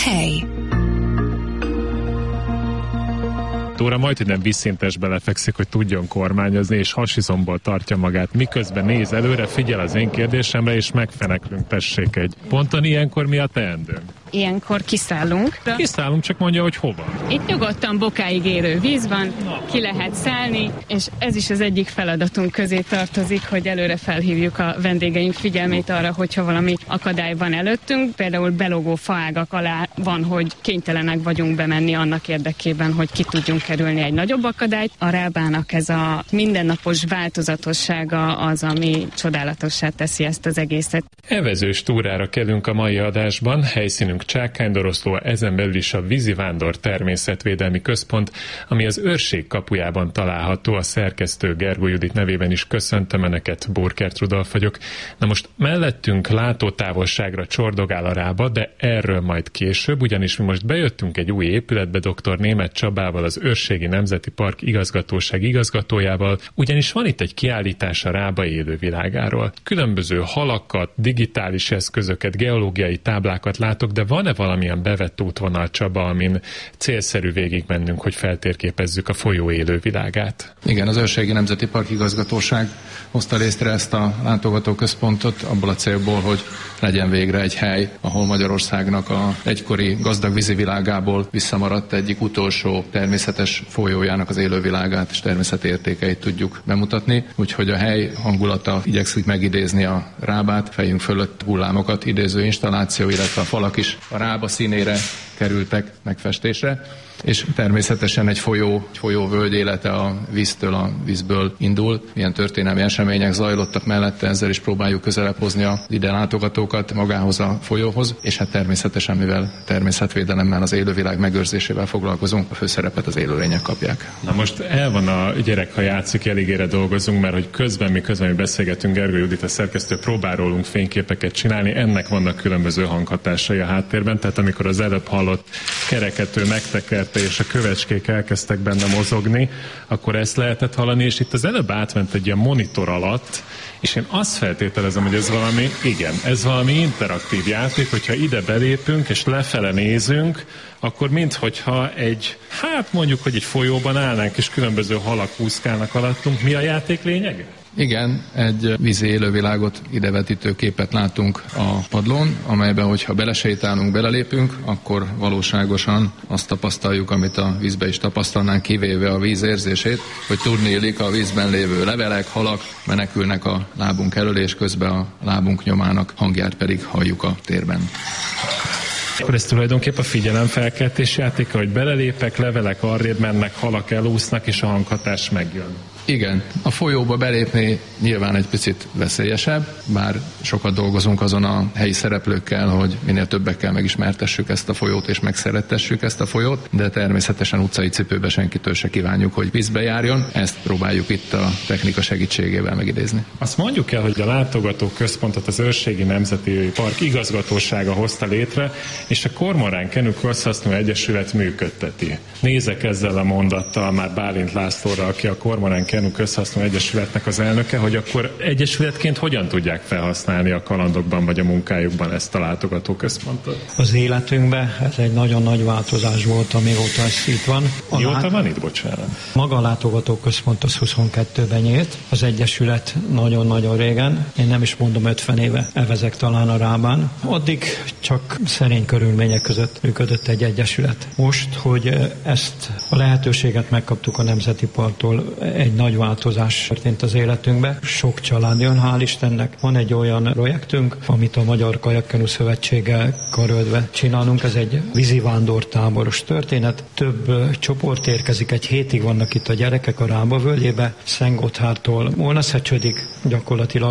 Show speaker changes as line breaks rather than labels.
hely.
Tóra majdhogy nem vízszintesbe lefekszik, hogy tudjon kormányozni, és hasizomból tartja magát, miközben néz előre, figyel az én kérdésemre, és megfeneklünk, tessék egy. Ponton ilyenkor mi a teendőnk?
Ilyenkor kiszállunk.
Kiszállunk, csak mondja, hogy hova.
Itt nyugodtan bokáig érő víz van, ki lehet szállni, és ez is az egyik feladatunk közé tartozik, hogy előre felhívjuk a vendégeink figyelmét arra, hogyha valami akadály van előttünk. Például belógó faágak alá van, hogy kénytelenek vagyunk bemenni annak érdekében, hogy ki tudjunk kerülni egy nagyobb akadályt. A rábának ez a mindennapos változatossága az, ami csodálatossá teszi ezt az egészet.
Evezős túrára kelünk a mai adásban, helyszínünk Csákánydoroszló, ezen belül is a Vízivándor Természetvédelmi Központ, ami az Őrség kapujában található. A szerkesztő Gergó Judit nevében is köszöntöm Önöket, Burkert Rudolf vagyok. Na most mellettünk látótávolságra csordogál a rába, de erről majd később, ugyanis mi most bejöttünk egy új épületbe dr. Németh Csabával, az Őrségi Nemzeti Park igazgatóság igazgatójával, ugyanis van itt egy kiállítás a rába élővilágáról. Különböző halakat, digitális eszközöket, geológiai táblákat látok, de van-e valamilyen bevett útvonal, Csaba, amin célszerű végigmennünk, hogy feltérképezzük a folyó élővilágát?
Igen, az Őrségi Nemzeti Park igazgatóság hozta létre ezt a látogatóközpontot abból a célból, hogy legyen végre egy hely, ahol Magyarországnak a egykori gazdag vízivilágából visszamaradt egyik utolsó természetes folyójának az élővilágát és természeti értékeit tudjuk bemutatni. Úgyhogy a hely hangulata igyekszik megidézni a rábát, fejünk fölött hullámokat idéző installáció, illetve a falak is a rába színére kerültek megfestésre, és természetesen egy folyóvölgy élete a víztől, a vízből indul. Milyen történelmi események zajlottak mellette, ezzel is próbáljuk közelebb hozni az ide látogatókat magához a folyóhoz, és hát természetesen, mivel természetvédelemmel, az élővilág megőrzésével foglalkozunk, a főszerepet az élőlények kapják.
Na most el van a gyerek, ha játszik, eligére dolgozunk, mert hogy közben mi beszélgetünk, Gergő Judit, a szerkesztő, próbál rólunk fényképeket csinálni, ennek vannak különböző hanghatásai a háttérben, tehát amikor az előbb hallott kerekető megtekerte és a kövecskék elkezdtek benne mozogni, akkor ezt lehetett hallani, és itt az előbb átment egy ilyen monitor alatt, és én azt feltételezem, hogy ez valami interaktív játék, hogyha ide belépünk és lefele nézünk, akkor minthogyha mondjuk, hogy egy folyóban állnánk, és különböző halak úszkálnak alattunk. Mi a játék lényege?
Igen, egy vízi élővilágot idevetítő képet látunk a padlón, amelyben, hogyha belesétálunk, belelépünk, akkor valóságosan azt tapasztaljuk, amit a vízbe is tapasztalnánk, kivéve a víz érzését, hogy tudniillik a vízben lévő levelek, halak menekülnek a lábunk elől, és közben a lábunk nyomának hangját pedig halljuk a térben.
Akkor ez tulajdonképpen a figyelemfelkeltés játéka, hogy belelépek, levelek arrébb mennek, halak elúsznak, és a hanghatás megjön.
Igen, a folyóba belépni nyilván egy picit veszélyesebb, bár sokat dolgozunk azon a helyi szereplőkkel, hogy minél többekkel megismertessük ezt a folyót és megszerettessük ezt a folyót, de természetesen utcai cipőbe senkitől se kívánjuk, hogy vízbe járjon. Ezt próbáljuk itt a technika segítségével megidézni.
Azt mondjuk el, hogy a látogatóközpontot az Őrségi Nemzeti Park igazgatósága hozta létre, és a Kormorán Kenuk Közhasznú Egyesület működteti. Nézek ezzel a mondattal már Bálint Lászlóra, aki a Kormorán Kenuk Közhasznú Egyesületnek az elnöke, hogy akkor egyesületként hogyan tudják felhasználni a kalandokban vagy a munkájukban ezt a látogatóközpontot?
Az életünkben ez egy nagyon nagy változás volt, amióta ez itt van.
Mióta van itt, bocsánat?
Maga a látogatóközpont az 22-ben nyílt, az egyesület nagyon-nagyon régen, én nem is mondom 50 éve evezek talán a Rábán. Addig csak szerény körülmények között működött egy egyesület. Most, hogy ezt a lehetőséget megkaptuk a Nemzeti Parktól, egy nagy változás történt az életünkbe. Sok család jön, hál' Istennek. Van egy olyan projektünk, amit a Magyar Kajakkenu Szövetséggel karöltve csinálunk. Ez egy vízivándortáboros történet. Több csoport érkezik, egy hétig vannak itt a gyerekek a Rába völgyébe, Szent Gotthártól Molnaszhecsődig, gyakorlatilag